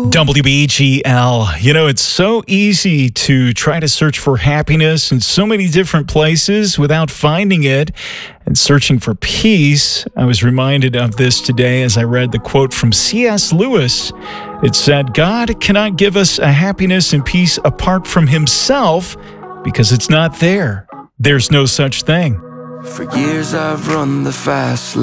WBGL. You know, it's so easy to try to search for happiness in so many different places without finding it and searching for peace. I was reminded of this today as I read the quote from C.S. Lewis. It said, God cannot give us a happiness and peace apart from himself because it's not there. There's no such thing. For years I've run the fast lane.